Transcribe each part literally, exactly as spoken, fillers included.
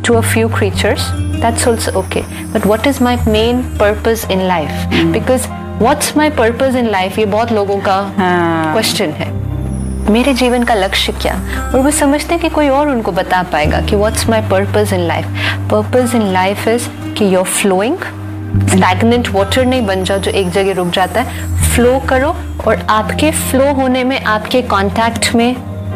to a few creatures, that's also okay. But what is my main purpose in life? Mm. Because what's my purpose in life? ये बहुत लोगों का question है. मेरे जीवन का लक्ष्य क्या? और वो समझते हैं कि कोई और उनको बता पाएगा कि what's my purpose in life? Purpose in life is कि you're flowing. Stagnant water नहीं बन जाओ जो एक जगह रुक जाता है. Flow करो और आपके flow होने में, आपके contact में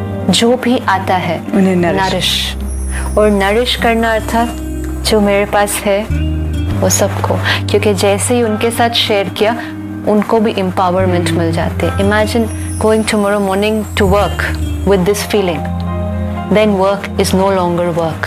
जो भी आता है उन्हें नरिश. और नरिश करना अर्थात जो मेरे पास है वो सबको, क्योंकि जैसे ही उनके साथ शेयर किया उनको भी एम्पावरमेंट मिल जाते हैं. Imagine going tomorrow morning to work with this feeling, then work is no longer work.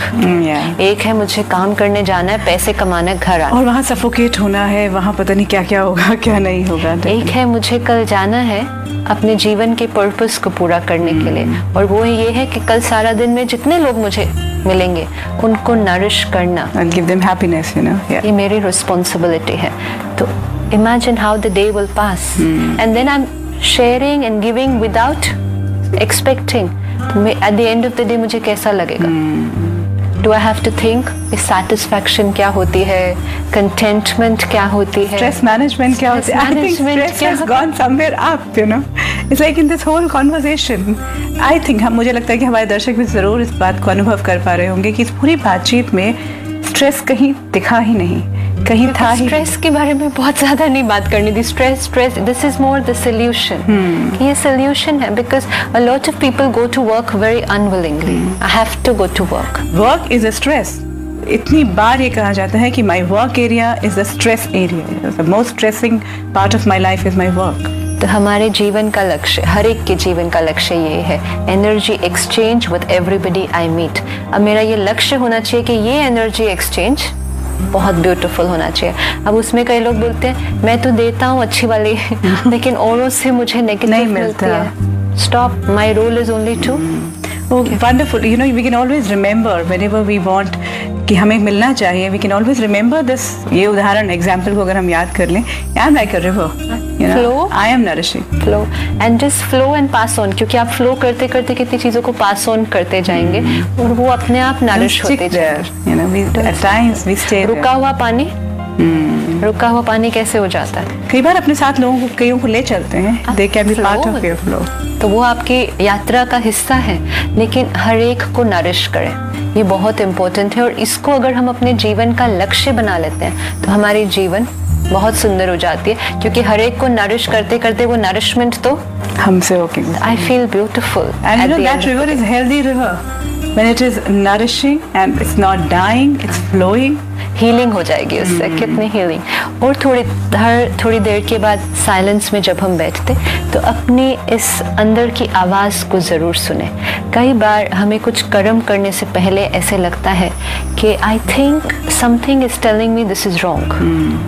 एक है मुझे काम करने जाना है, पैसे कमाना है, घर आना, और वहाँ सफोकेट होना है, वहाँ पता नहीं क्या क्या होगा क्या नहीं होगा. एक है मुझे कल जाना है अपने जीवन के पर्पस को पूरा करने के लिए, और वो ये है कि कल सारा दिन में जितने लोग मुझे मिलेंगे उनको नरिश करना. I'll give them happiness, you know. Yeah. ये मेरी रिस्पॉन्सिबिलिटी है. तो imagine how the day will pass, hmm. and then I'm sharing and giving without expecting. At the end of the day मुझे कैसा लगेगा? hmm. Do I have to think satisfaction क्या होती है, contentment क्या होती है, stress management क्या होती है? I think stress has gone somewhere up, you know. It's like in this whole conversation. I think हम मुझे लगता है कि हमारे दर्शक भी जरूर इस बात को अनुभव कर पा रहे होंगे कि इस पूरी बातचीत में स्ट्रेस कहीं दिखा ही नहीं, कहीं था ही. स्ट्रेस के बारे में बहुत ज्यादा नहीं बात करनी थी. Stress stress this is more the solution. ये सोल्यूशन है because a lot of people go to work very unwillingly. I have to go to work. Work is a stress. इतनी बार ये कहा जाता है कि my work area is the stress area. The most stressing part of my life is my work. तो हमारे जीवन का लक्ष्य, हर एक के जीवन का लक्ष्य ये है, energy exchange with everybody I meet. अब मेरा ये लक्ष्य होना चाहिए कि ये एनर्जी एक्सचेंज बहुत ब्यूटीफुल होना चाहिए. अब उसमें कई लोग बोलते हैं मैं तो देता हूँ अच्छी वाली लेकिन औरों से मुझे नेगेटिव मिलती है. Stop. My role is only to. Wonderful. You know we can always remember whenever we want कि हमें मिलना चाहिए, we can always remember this. ये उदाहरण एग्जाम्पल को अगर हम याद कर लें, I am like a river, you know, I am nourishing. Flow and just flow and pass on. क्योंकि आप फ्लो करते करते कितनी चीजों को पास ऑन करते जाएंगे mm. और वो अपने आप नरिश होते जाएंगे. you know, we, at times we stay रुका हुआ पानी hmm. रुका हुआ पानी कैसे हो जाता है? कई बार अपने साथ लोगों को कईयों को ले चलते हैं. They can be part of your flow. तो वो आपकी यात्रा का हिस्सा है, लेकिन हर एक को नरिश करें. ये बहुत इम्पोर्टेंट है. और इसको अगर हम अपने जीवन का लक्ष्य बना लेते हैं तो हमारी जीवन बहुत सुंदर हो जाती है. क्योंकि हर एक को नरिश करते करते वो नरिशमेंट तो हमसे होके. I feel beautiful. And you know that river is healthy river when it is nourishing and it's not dying, it's flowing. Healing हो जाएगी उससे. hmm. कितनी हीलिंग. और थोड़ी हर थोड़ी देर के बाद साइलेंस में जब हम बैठते तो अपनी इस अंदर की आवाज़ को ज़रूर सुने. कई बार हमें कुछ कर्म करने से पहले ऐसे लगता है कि I think something is telling me this is wrong,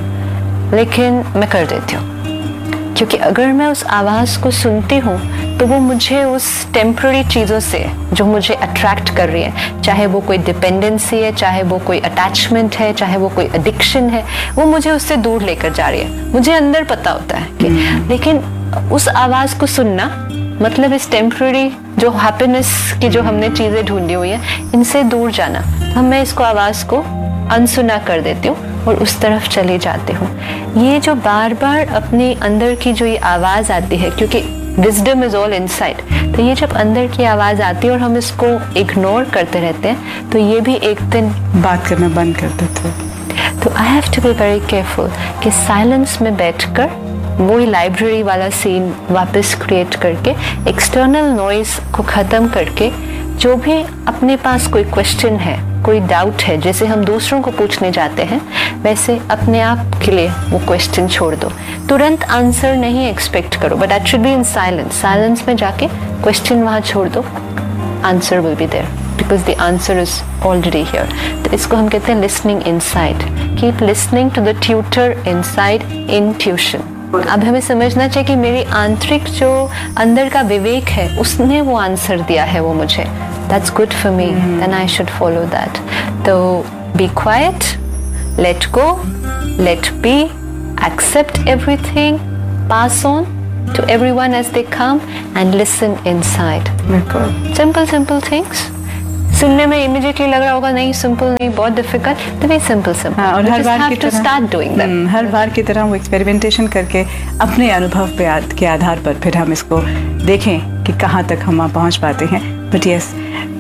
लेकिन मैं कर देती हूँ. क्योंकि अगर मैं उस आवाज़ को सुनती हूँ तो वो मुझे उस टेम्पररी चीज़ों से जो मुझे अट्रैक्ट कर रही है, चाहे वो कोई डिपेंडेंसी है, चाहे वो कोई अटैचमेंट है, चाहे वो कोई एडिक्शन है, वो मुझे उससे दूर लेकर जा रही है. मुझे अंदर पता होता है कि hmm. लेकिन उस आवाज़ को सुनना मतलब इस टेम्पररी जो हैप्पीनेस की जो हमने चीज़ें ढूंढी हुई हैं इनसे दूर जाना. हम मैं इसको आवाज़ को अनसुना कर देती हूँ और उस तरफ चले जाते हूँ. ये जो बार बार अपने अंदर की जो ये आवाज़ आती है, क्योंकि विजडम इज ऑल इनसाइड, तो ये जब अंदर की आवाज़ आती है और हम इसको इग्नोर करते रहते हैं तो ये भी एक दिन बात करना बंद कर देते हैं. तो I have to be very careful कि साइलेंस में बैठकर वही लाइब्रेरी वाला सीन वापस क्रिएट करके, एक्सटर्नल नॉइज को ख़त्म करके, जो भी अपने पास कोई क्वेश्चन है, कोई डाउट है, जैसे हम दूसरों को पूछने जाते हैं वैसे अपने आप के लिए वो क्वेश्चन छोड़ दो. तुरंत आंसर नहीं एक्सपेक्ट करो, but that should be in silence. Silence में जाके क्वेश्चन वहाँ छोड़ दो, answer will be there because the answer is already here. तो इसको हम कहते हैं listening inside. Keep listening to the tutor inside in tuition. अब हमें समझना चाहिए कि मेरी आंतरिक जो अंदर का विवेक है उसने वो आंसर दिया है वो मुझे. That's good for me, mm-hmm. then I should follow that. So be quiet, let go, let be, accept everything, pass on to everyone as they come and listen inside. Okay. Simple, simple things. सुनने में immediately लग रहा होगा नहीं simple नहीं बहुत difficult, तो वे simple simple. हाँ, और हर बार की तरह स्टार्ट डूइंग दैट, हर बार की तरह वो एक्सपेरिमेंटेशन करके अपने अनुभव पे आद, के आधार पर फिर हम इसको देखें कि कहाँ तक हम वहाँ पहुँच पाते हैं। बट यस,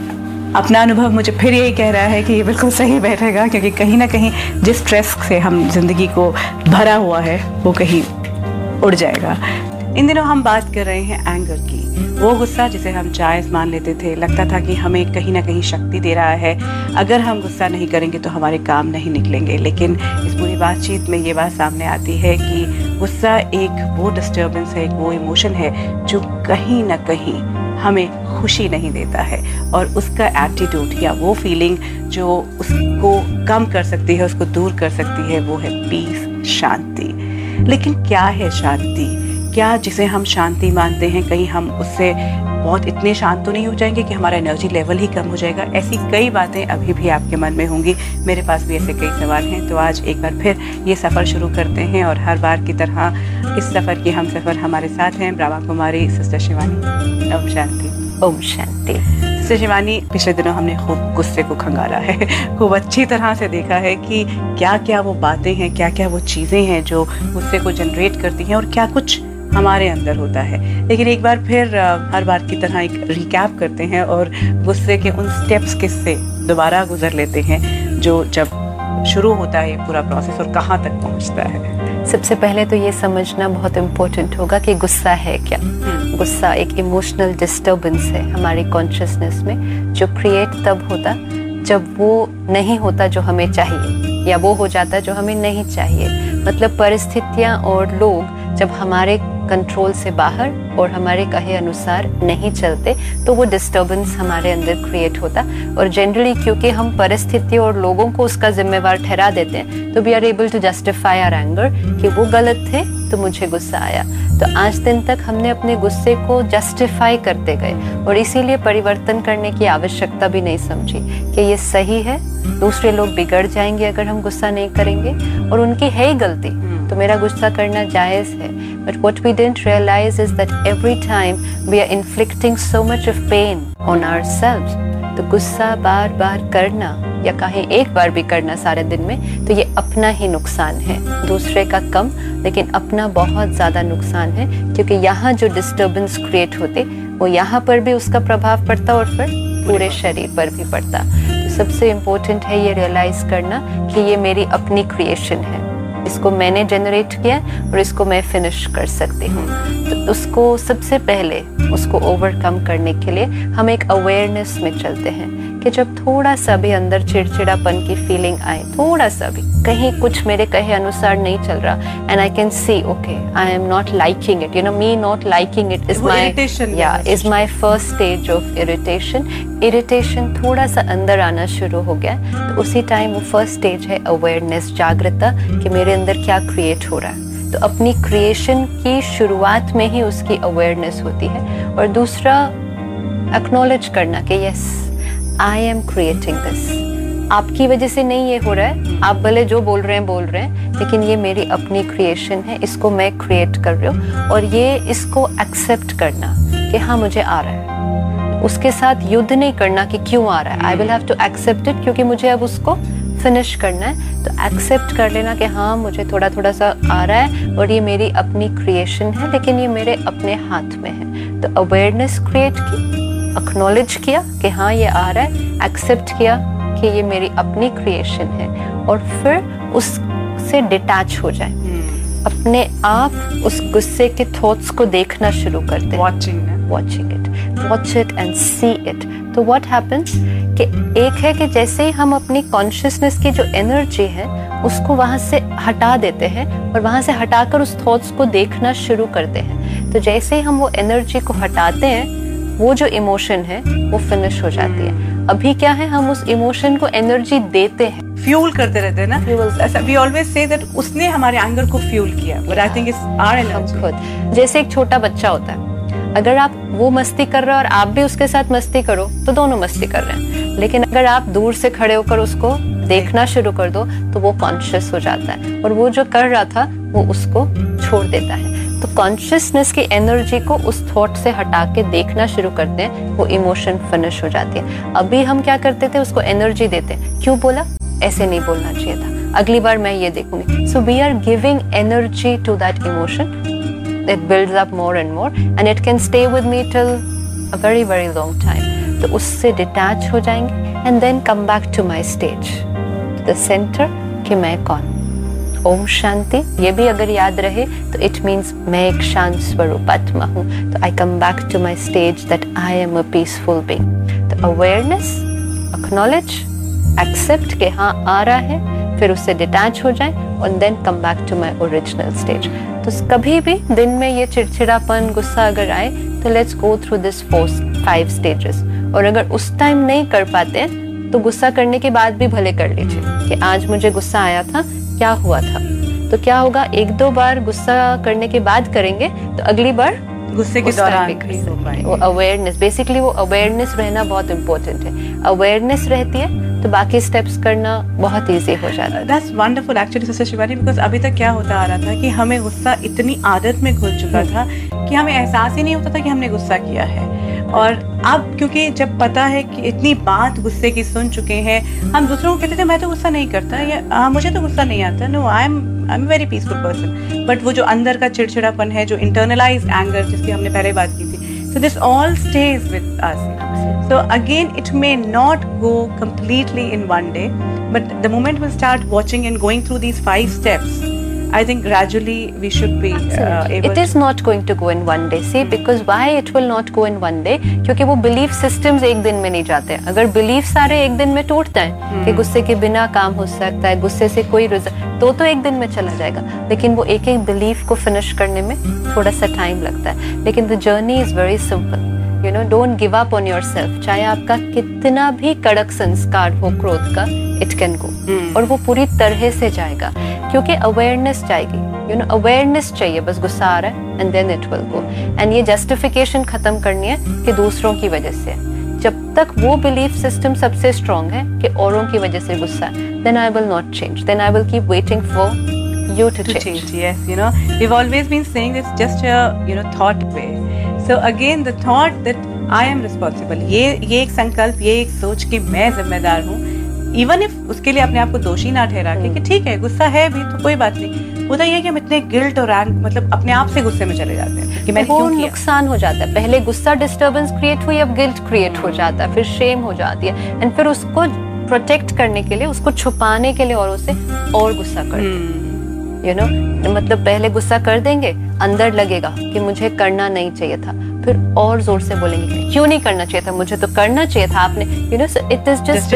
अपना अनुभव मुझे फिर यही कह रहा है कि ये बिल्कुल सही बैठेगा, क्योंकि कहीं ना कहीं जिस स्ट्रेस से हम जिंदगी को भरा हुआ है वो कहीं उड़ जाएगा। इन दिनों हम बात कर रहे हैं एंगर की, वो गुस्सा जिसे हम जायज़ मान लेते थे, लगता था कि हमें कहीं ना कहीं शक्ति दे रहा है, अगर हम गुस्सा नहीं करेंगे तो हमारे काम नहीं निकलेंगे। लेकिन इस पूरी बातचीत में ये बात सामने आती है कि गुस्सा एक वो डिस्टर्बेंस है, एक वो इमोशन है जो कहीं ना कहीं हमें खुशी नहीं देता है, और उसका एटीट्यूड या वो फीलिंग जो उसको कम कर सकती है, उसको दूर कर सकती है, वो है पीस, शांति। लेकिन क्या है शांति? क्या जिसे हम शांति मानते हैं, कहीं हम उससे बहुत इतने शांत तो नहीं हो जाएंगे कि हमारा एनर्जी लेवल ही कम हो जाएगा? ऐसी कई बातें अभी भी आपके मन में होंगी, मेरे पास भी ऐसे कई सवाल हैं। तो आज एक बार फिर ये सफ़र शुरू करते हैं, और हर बार की तरह इस सफ़र की हम सफ़र हमारे साथ हैं ब्रह्मा कुमारी सिस्टर शिवानी। ओम शांति। ओम शांति। सिस्टर शिवानी, पिछले दिनों हमने खूब गुस्से को खंगाला है, खूब अच्छी तरह से देखा है कि क्या क्या वो बातें हैं, क्या क्या वो चीज़ें हैं जो गुस्से को जनरेट करती हैं, और क्या कुछ हमारे अंदर होता है। लेकिन एक बार फिर हर बार की तरह एक रिकैप करते हैं और गुस्से के उन स्टेप्स किससे दोबारा गुजर लेते हैं जो जब शुरू होता है ये पूरा प्रोसेस और कहाँ तक पहुँचता है। सबसे पहले तो ये समझना बहुत इम्पोर्टेंट होगा कि गुस्सा है क्या। गुस्सा एक इमोशनल डिस्टर्बेंस है हमारी कॉन्शियसनेस में, जो क्रिएट तब होता जब वो नहीं होता जो हमें चाहिए, या वो हो जाता जो हमें नहीं चाहिए। मतलब परिस्थितियाँ और लोग जब हमारे कंट्रोल से बाहर और हमारे कहे अनुसार नहीं चलते, तो वो डिस्टर्बेंस हमारे अंदर क्रिएट होता। और जनरली क्योंकि हम परिस्थिति और लोगों को उसका जिम्मेवार ठहरा देते हैं, तो we are able to justify our anger कि वो गलत थे तो मुझे गुस्सा आया। तो आज दिन तक हमने अपने गुस्से को जस्टिफाई करते गए, और इसीलिए परिवर्तन करने की आवश्यकता भी नहीं समझी कि ये सही है, दूसरे लोग बिगड़ जाएंगे अगर हम गुस्सा नहीं करेंगे, और उनकी है ही गलती, तो मेरा गुस्सा करना जायज़ है। But what we didn't realise is that every time we are inflicting so much of pain on ourselves. तो गुस्सा बार बार करना, या कहीं एक बार भी करना सारे दिन में, तो ये अपना ही नुकसान है, दूसरे का कम, लेकिन अपना बहुत ज़्यादा नुकसान है। क्योंकि यहाँ जो डिस्टर्बेंस क्रिएट होते, वो यहाँ पर भी उसका प्रभाव पड़ता और फिर पूरे शरीर पर भी पड़ता। तो सबसे इम्पोर्टेंट है ये रियलाइज़ करना कि ये मेरी अपनी क्रिएशन है, इसको मैंने जनरेट किया और इसको मैं फिनिश कर सकती हूँ। तो उसको सबसे पहले उसको ओवरकम करने के लिए हम एक अवेयरनेस में चलते हैं कि जब थोड़ा सा भी अंदर चिड़चिड़ापन की फीलिंग आए, थोड़ा सा भी कहीं कुछ मेरे कहे अनुसार नहीं चल रहा, and I can see okay I am not liking it, you know me not liking it is my या is my first stage of irritation. Irritation थोड़ा सा अंदर आना शुरू हो गया, तो उसी टाइम वो फर्स्ट स्टेज है अवेयरनेस, जागृता, कि मेरे अंदर क्या क्रिएट हो रहा है। तो अपनी क्रिएशन की शुरुआत में ही उसकी अवेयरनेस होती है। और दूसरा, एक्नॉलेज करना कि yes I am creating this, आपकी वजह से नहीं ये हो रहा है, आप भले जो बोल रहे हैं बोल रहे हैं, लेकिन ये मेरी अपनी क्रिएशन है, इसको मैं क्रिएट कर रही हूँ। और ये इसको एक्सेप्ट करना कि हाँ मुझे आ रहा है, उसके साथ युद्ध नहीं करना कि क्यों आ रहा है, I will have to accept it, क्योंकि मुझे अब उसको फिनिश करना है। तो एक्सेप्ट कर लेना कि हाँ मुझे थोड़ा थोड़ा सा आ रहा है और ये मेरी अपनी क्रिएशन है, लेकिन ये मेरे अपने हाथ में है। तो अवेयरनेस क्रिएट की, एक्नॉलेज किया कि हाँ ये आ रहा है, एक्सेप्ट किया कि ये मेरी अपनी क्रिएशन है, और फिर उससे डिटैच हो जाए, अपने आप उस गुस्से के थॉट्स को देखना शुरू करते हैं, watching watching it watch it and see it. तो व्हाट हैपेंस कि एक है कि जैसे ही हम अपनी कॉन्शियसनेस की जो एनर्जी है उसको वहाँ से हटा देते हैं, और वहाँ से हटाकर उस थॉट्स को देखना शुरू करते हैं, तो जैसे ही हम वो एनर्जी को हटाते हैं, वो जो इमोशन है वो फिनिश हो जाती है। अभी क्या है, हम उस इमोशन को एनर्जी देते हैं, फ्यूल करते रहते हैं ना। ऐसा वी ऑलवेज से दैट उसने हमारे एंगर को फ्यूल किया, but I think it's our energy. खुद जैसे एक छोटा बच्चा होता है, अगर आप वो मस्ती कर रहे हो और आप भी उसके साथ मस्ती करो तो दोनों मस्ती कर रहे हैं, लेकिन अगर आप दूर से खड़े होकर उसको देखना शुरू कर दो तो वो कॉन्शियस हो जाता है, और वो जो कर रहा था वो उसको छोड़ देता है। तो कॉन्शियसनेस की एनर्जी को उस थॉट से हटा के देखना शुरू करते हैं, वो इमोशन फिनिश हो जाती है। अभी हम क्या करते थे, उसको एनर्जी देते हैं, क्यों बोला, ऐसे नहीं बोलना चाहिए था, अगली बार मैं ये देखूंगी। So we are giving energy to that emotion, it builds up more and more and it can stay with me till a very very long time. तो उससे डिटैच हो जाएंगे and then come back to my stage, the center, कि मैं कौन, ओम शांति। ये भी अगर याद रहे तो it means मैं एक शांत स्वरूप आत्मा हूँ। तो I come back to my stage that I am a peaceful being. तो awareness, acknowledge, accept कि हाँ आ रहा है, फिर उससे डिटैच हो जाए and then come back to my original stage. तो कभी भी दिन में ये चिड़चिड़ापन, गुस्सा अगर आए तो let's go through this four five stages. और अगर उस टाइम नहीं कर पाते हैं तो गुस्सा करने के बाद भी भले कर लीजिए कि आज मुझे गुस्सा आया था, क्या हुआ था। तो क्या होगा, एक दो बार गुस्सा करने के बाद करेंगे तो अगली बार गुस्से के दौरान वो अवेयरनेस, बेसिकली वो अवेयरनेस रहना बहुत इम्पोर्टेंट है। अवेयरनेस रहती है तो बाकी स्टेप्स करना बहुत इजी हो जाता है। That's wonderful actually sister Shivani, because अभी तक क्या होता आ रहा था कि हमें गुस्सा इतनी आदत में घुल चुका था कि हमें एहसास ही नहीं होता था कि हमने गुस्सा किया है। और अब क्योंकि जब पता है कि इतनी बात गुस्से की सुन चुके हैं, हम दूसरों को कहते थे मैं तो गुस्सा नहीं करता, या आ, मुझे तो गुस्सा नहीं आता, no I am I am very peaceful person. But वो जो अंदर का चिड़चिड़ापन है, जो इंटरनलाइज्ड एंगर जिसकी हमने पहले बात की थी, so this all stays with us. So again, it may not go completely in one day, but the moment we start watching and going through these five steps, I think gradually we should be uh, able. It is not going to go in one day. See, because why it will not go in one day? क्योंकि वो belief systems एक दिन में नहीं जाते। अगर belief सारे एक दिन में टूटते हैं कि गुस्से के बिना काम हो सकता है, गुस्से से कोई रिजल्ट, तो तो एक दिन में चला जाएगा। लेकिन वो एक एक बिलीफ को फिनिश करने में थोड़ा सा टाइम लगता है। लेकिन the journey is very simple, you know, don't give up on yourself. चाहे आपका कितना भी कड़क संस्कार हो क्रोध का, इट कैन गो, और वो पूरी तरह से जाएगा क्योंकि अवेयरनेस जाएगी। यू नो, अवेयरनेस चाहिए, बस गुस्सा आ रहा है and then it will go. And ये जस्टिफिकेशन खत्म करनी है कि दूसरों की वजह से। जब तक वो बिलीफ सिस्टम सबसे स्ट्रॉन्ग है कि औरों की वजह से गुस्सा है, then I will not change. Then I will keep waiting for you to, to change. change. Yes, you know, we've always been saying it's just a you know thought way. So again, the thought that I am responsible. ये ये एक संकल्प, ये एक सोच कि मैं जिम्मेदार हूँ, इवन इफ उसके लिए अपने आप को दोषी ना ठहरा के कि ठीक है गुस्सा है भी तो कोई बात नहीं। होता ये है कि हम इतने गिल्ट और एंग मतलब अपने आप से गुस्से में चले जाते हैं कि मैंने क्यों किया। नुकसान हो जाता है, पहले गुस्सा डिस्टर्बेंस क्रिएट हुई, अब गिल्ट क्रिएट हो जाता है, फिर शेम हो जाती है, एंड फिर उसको प्रोटेक्ट करने के लिए, उसको छुपाने के लिए औरों से और गुस्सा करते हैं। यू नो, मतलब पहले गुस्सा कर देंगे, अंदर लगेगा कि मुझे करना नहीं चाहिए था, फिर और जोर से बोलेंगे क्यों नहीं करना चाहिए था, मुझे तो करना चाहिए था आपने। You know, so it is just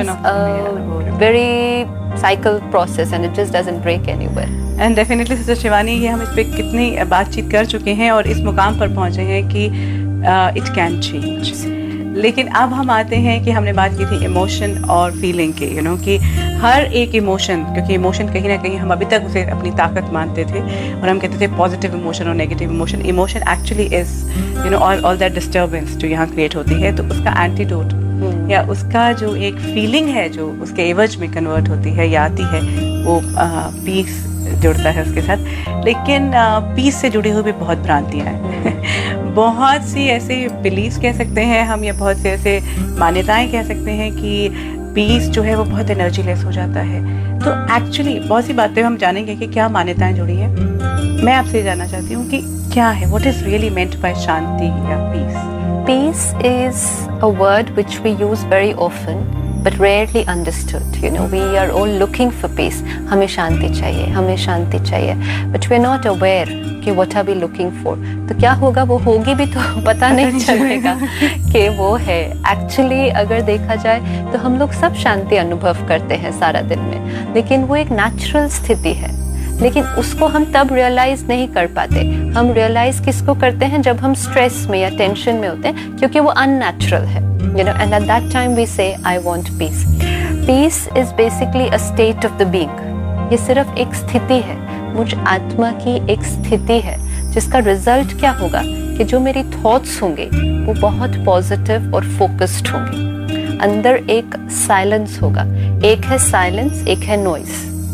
becomes very cycle process and it just doesn't break anywhere. And definitely sister Shivani, ये हम इस पे कितनी बातचीत कर चुके हैं और इस मुकाम पर पहुंचे हैं कि इट कैन चेंज। लेकिन अब हम आते हैं कि हमने बात की थी इमोशन और फीलिंग की, यू नो, कि हर एक इमोशन, क्योंकि इमोशन कहीं ना कहीं हम अभी तक उसे अपनी ताकत मानते थे और हम कहते थे पॉजिटिव इमोशन और negative emotion. Emotion actually is you know all all that disturbance जो यहाँ क्रिएट होती है, तो उसका एंटीडोट या उसका जो एक फीलिंग है जो उसके एवज में कन्वर्ट होती है या आती है, वो पीस जुड़ता है उसके साथ। लेकिन पीस से जुड़ी हुई भी बहुत भ्रांतियाँ हैं बहुत सी ऐसे बिलीव्स कह सकते हैं हम, या बहुत से ऐसे मान्यताएं कह सकते हैं कि पीस जो है वो बहुत एनर्जी लेस हो जाता है। तो एक्चुअली बहुत सी बातें हम जानेंगे कि क्या मान्यताएं जुड़ी हैं। मैं आपसे जानना चाहती हूँ कि क्या है, what is really meant by शांति या piece? Peace is a word which we use very often but rarely understood. You know, we are all looking for peace. हमें शांति चाहिए, हमें शांति चाहिए, but we are not aware कि what are we looking for. तो क्या होगा, वो होगी भी तो पता नहीं चलेगा कि वो है। Actually अगर देखा जाए तो हम लोग सब शांति अनुभव करते हैं सारा दिन में, लेकिन वो एक नेचुरल स्थिति है। लेकिन उसको हम तब रियलाइज नहीं कर पाते। हम रियलाइज किसको करते हैं, जब हम स्ट्रेस में या टेंशन में होते हैं, क्योंकि वो अननेचुरल है। You know, and at that time we से I want piece. Piece is basically a state of the being. ये सिर्फ एक स्थिति है, मुझ आत्मा की एक स्थिति है, जिसका रिजल्ट क्या होगा कि जो मेरी थॉट्स होंगे वो बहुत पॉजिटिव और फोकस्ड होंगे। अंदर एक साइलेंस होगा, एक है साइलेंस, एक है नॉइज।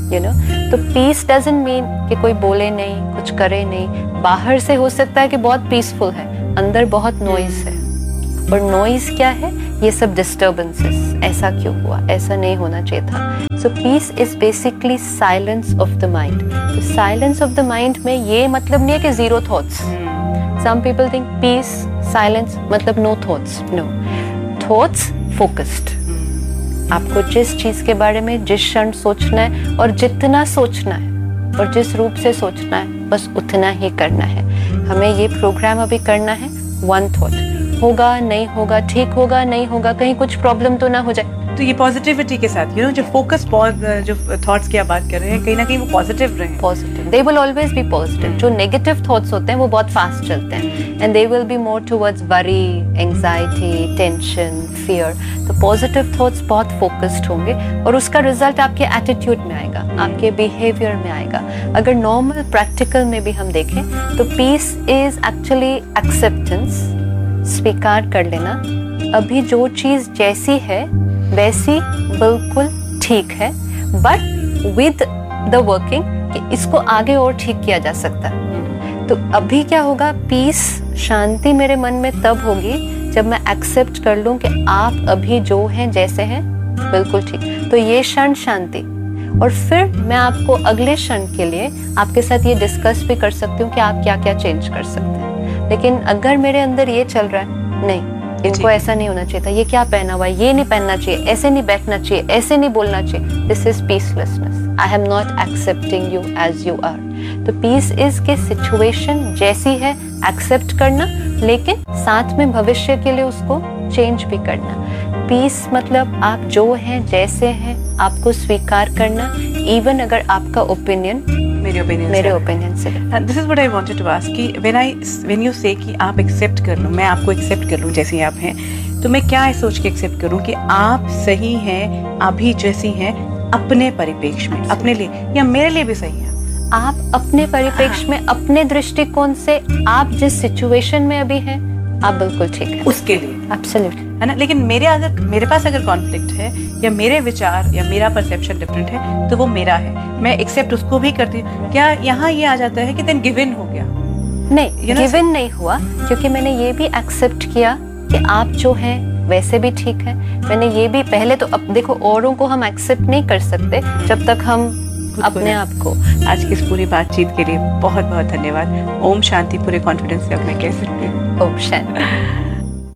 You know. तो पीस डजंट मीन कि कोई बोले नहीं, कुछ करे नहीं। बाहर से हो सकता है कि बहुत पीसफुल है, अंदर बहुत नॉइज है। और नॉइज क्या है? ये सब डिस्टर्बेंसेस, ऐसा क्यों हुआ, ऐसा नहीं होना चाहिए था। सो piece is basically silence of the mind. तो साइलेंस ऑफ द माइंड में ये मतलब नहीं है कि zero thoughts. Some people think piece silence मतलब no thoughts. No, thoughts focused. आपको जिस चीज के बारे में जिस क्षण सोचना है और जितना सोचना है और जिस रूप से सोचना है, बस उतना ही करना है। हमें ये प्रोग्राम अभी करना है वन थॉट। होगा नहीं होगा, ठीक होगा नहीं होगा, कहीं कुछ प्रॉब्लम तो ना हो जाए। तो ये पॉजिटिविटी के साथ, यू नो, जो फोकस, जो थॉट्स की आप बात कर रहे हैं, कहीं ना कहीं वो पॉजिटिव रहे। Positive, they will always be positive. जो नेगेटिव थॉट्स होते हैं वो बहुत फास्ट चलते हैं, and they will be more towards worry, anxiety, tension, fear. तो पॉजिटिव थॉट्स बहुत फोकस्ड होंगे और उसका रिजल्ट आपके एटीट्यूड में आएगा, आपके बिहेवियर में आएगा। अगर नॉर्मल प्रैक्टिकल में भी हम देखें तो पीस इज एक्चुअली एक्सेप्टेंस, स्वीकार कर लेना। अभी जो चीज जैसी है वैसी बिल्कुल ठीक है, बट विद द वर्किंग कि इसको आगे और ठीक किया जा सकता है। तो अभी क्या होगा, पीस, शांति मेरे मन में तब होगी जब मैं एक्सेप्ट कर लूं कि आप अभी जो हैं जैसे हैं बिल्कुल ठीक। तो ये क्षण शांति, और फिर मैं आपको अगले क्षण के लिए आपके साथ ये डिस्कस भी कर सकती हूँ कि आप क्या क्या चेंज कर सकते हैं। लेकिन अगर मेरे अंदर ये चल रहा है, नहीं इनको ऐसा नहीं होना चाहिए था, ये क्या पहना हुआ है, ये नहीं पहनना चाहिए, ऐसे नहीं बैठना चाहिए, ऐसे नहीं बोलना चाहिए, this is peacelessness. I am not accepting you as you are. तो पीस इज के सिचुएशन जैसी है एक्सेप्ट करना, लेकिन साथ में भविष्य के लिए उसको चेंज भी करना। पीस मतलब आप जो हैं जैसे हैं आपको स्वीकार करना, इवन अगर आपका ओपिनियन मेरे ओपिनियन मेरे ओपिनियन से। This is what I wanted to ask कि व्हेन आई व्हेन यू से कि आप एक्सेप्ट कर लो, मैं आपको एक्सेप्ट कर लूं जैसी आप हैं, तो मैं क्या सोच के एक्सेप्ट करूं कि आप सही हैं अभी जैसी हैं अपने परिप्रेक्ष्य में, अपने लिए या मेरे लिए भी सही है। आप अपने परिप्रेक्ष्य में, अपने दृष्टिकोण से, आप जिस सिचुएशन में अभी हैं आप बिल्कुल ठीक है उसके लिए, एब्सोल्युटली, है ना। लेकिन मेरे अगर मेरे पास अगर कॉन्फ्लिक्ट है या मेरे विचार या मेरा परसेप्शन डिफरेंट है तो वो मेरा है, मैं एक्सेप्ट उसको भी करती हूँ। क्या यहाँ ये आ जाता है कि देन गिव इन हो गया? नहीं, गिव इन नहीं हुआ, क्योंकि मैंने ये भी एक्सेप्ट किया कि आप जो हैं वैसे भी ठीक है। मैंने ये भी पहले तो, अब देखो औरों को हम एक्सेप्ट नहीं कर सकते जब तक हम अपने आप को। आज की इस पूरी बातचीत के लिए बहुत बहुत धन्यवाद। ओम शांति, पूरे कॉन्फिडेंस से अब मैं कह सकती हूँ ओम शांति।